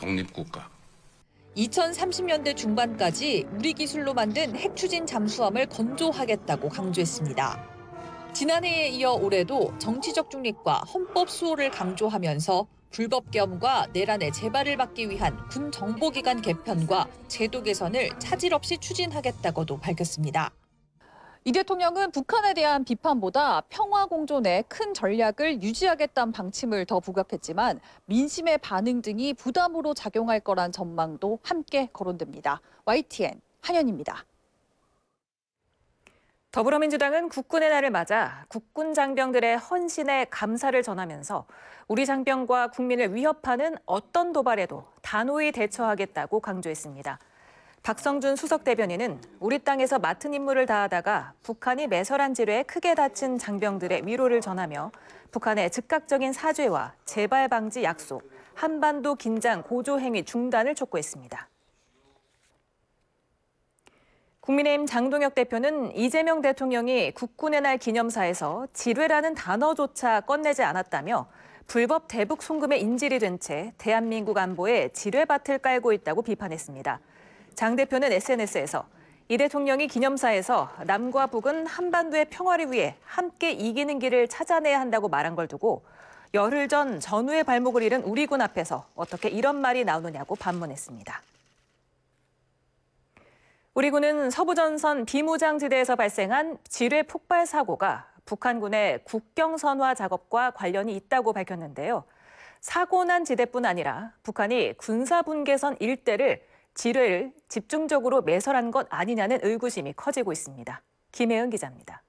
독립국가. 2030년대 중반까지 우리 기술로 만든 핵 추진 잠수함을 건조하겠다고 강조했습니다. 지난해에 이어 올해도 정치적 중립과 헌법 수호를 강조하면서 불법 계엄과 내란의 재발을 막기 위한 군 정보기관 개편과 제도 개선을 차질 없이 추진하겠다고도 밝혔습니다. 이 대통령은 북한에 대한 비판보다 평화 공존에 큰 전략을 유지하겠다는 방침을 더 부각했지만 민심의 반응 등이 부담으로 작용할 거란 전망도 함께 거론됩니다. YTN 한현입니다. 더불어민주당은 국군의 날을 맞아 국군 장병들의 헌신에 감사를 전하면서 우리 장병과 국민을 위협하는 어떤 도발에도 단호히 대처하겠다고 강조했습니다. 박성준 수석 대변인은 우리 땅에서 맡은 임무를 다하다가 북한이 매설한 지뢰에 크게 다친 장병들의 위로를 전하며 북한의 즉각적인 사죄와 재발 방지 약속, 한반도 긴장 고조 행위 중단을 촉구했습니다. 국민의힘 장동혁 대표는 이재명 대통령이 국군의 날 기념사에서 지뢰라는 단어조차 꺼내지 않았다며 불법 대북 송금에 인질이 된 채 대한민국 안보에 지뢰밭을 깔고 있다고 비판했습니다. 장 대표는 SNS에서 이 대통령이 기념사에서 남과 북은 한반도의 평화를 위해 함께 이기는 길을 찾아내야 한다고 말한 걸 두고 열흘 전 전우의 발목을 잃은 우리 군 앞에서 어떻게 이런 말이 나오느냐고 반문했습니다. 우리 군은 서부전선 비무장지대에서 발생한 지뢰 폭발 사고가 북한군의 국경선화 작업과 관련이 있다고 밝혔는데요. 사고 난 지대뿐 아니라 북한이 군사분계선 일대를 지뢰를 집중적으로 매설한 것 아니냐는 의구심이 커지고 있습니다. 김혜은 기자입니다.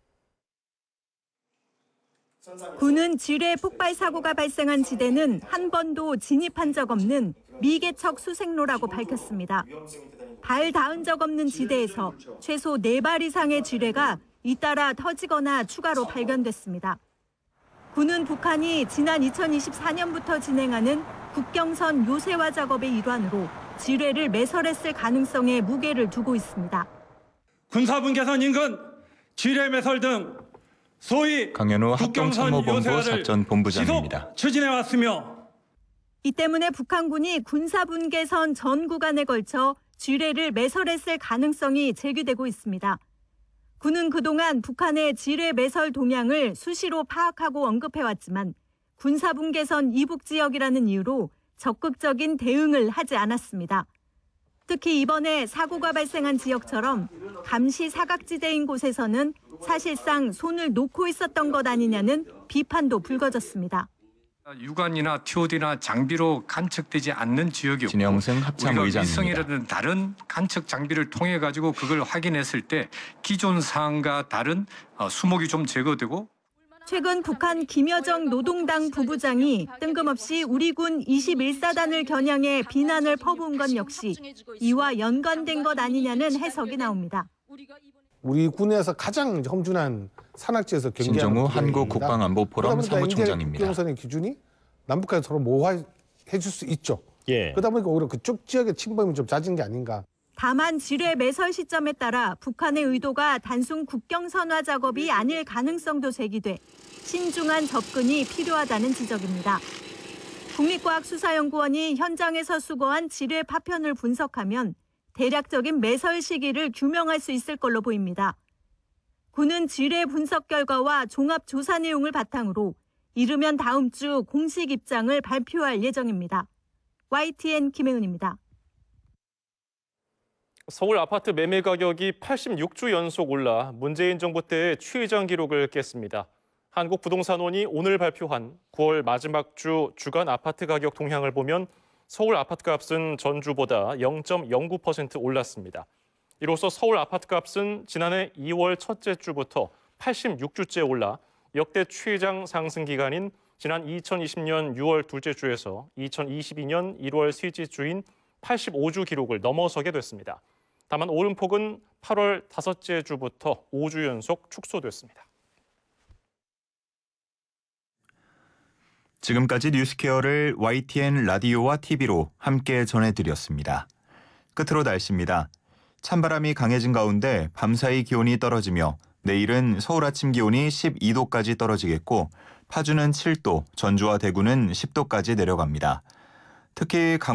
군은 지뢰 폭발 사고가 발생한 지대는 한 번도 진입한 적 없는 미개척 수색로라고 밝혔습니다. 발 닿은 적 없는 지대에서 최소 4발 이상의 지뢰가 잇따라 터지거나 추가로 발견됐습니다. 군은 북한이 지난 2024년부터 진행하는 국경선 요새화 작업의 일환으로 지뢰를 매설했을 가능성에 무게를 두고 있습니다. 군사분계선 인근 지뢰 매설 등 소위 강현우 합동참모본부 사전본부장입니다. 지속 추진해왔으며 이 때문에 북한군이 군사분계선 전 구간에 걸쳐 지뢰를 매설했을 가능성이 제기되고 있습니다. 군은 그동안 북한의 지뢰 매설 동향을 수시로 파악하고 언급해왔지만 군사분계선 이북 지역이라는 이유로 적극적인 대응을 하지 않았습니다. 특히 이번에 사고가 발생한 지역처럼 감시 사각지대인 곳에서는 사실상 손을 놓고 있었던 것 아니냐는 비판도 불거졌습니다. 유관이나 TOD나 장비로 간척되지 않는 지역이었고 진영승 합참의장입니다. 위성이라든 다른 간척 장비를 통해 가지고 그걸 확인했을 때 기존 사항과 다른 수목이 좀 제거되고 최근 북한 김여정 노동당 부부장이 뜬금없이 우리 군 21사단을 겨냥해 비난을 퍼부은 건 역시 이와 연관된 것 아니냐는 해석이 나옵니다. 우리 군에서 가장 험준한 산악지에서 경계하는 신정우 한국국방안보포럼 사무총장입니다. 국경선의 기준이 남북한이 서로 모호해 줄 수 있죠. 그러다 보니까 오히려 그쪽 지역의 침범이 좀 잦은 게 아닌가. 다만 지뢰 매설 시점에 따라 북한의 의도가 단순 국경선화 작업이 아닐 가능성도 제기돼 신중한 접근이 필요하다는 지적입니다. 국립과학수사연구원이 현장에서 수거한 지뢰 파편을 분석하면 대략적인 매설 시기를 규명할 수 있을 걸로 보입니다. 군은 지뢰 분석 결과와 종합 조사 내용을 바탕으로 이르면 다음 주 공식 입장을 발표할 예정입니다. YTN 김혜은입니다. 서울 아파트 매매 가격이 86주 연속 올라 문재인 정부 때의 최장 기록을 깼습니다. 한국부동산원이 오늘 발표한 9월 마지막 주 주간 아파트 가격 동향을 보면 서울 아파트값은 전주보다 0.09% 올랐습니다. 이로써 서울 아파트값은 지난해 2월 첫째 주부터 86주째 올라 역대 최장 상승 기간인 지난 2020년 6월 둘째 주에서 2022년 1월 셋째 주인 85주 기록을 넘어서게 됐습니다. 다만 오름폭은 8월 다섯째 주부터 5주 연속 축소됐습니다. 지금까지 뉴스케어를 YTN 라디오와 TV로 함께 전해드렸습니다. 끝으로 날씨입니다. 찬바람이 강해진 가운데 밤사이 기온이 떨어지며 내일은 서울 아침 기온이 12도까지 떨어지겠고 파주는 7도, 전주와 대구는 10도까지 내려갑니다. 특히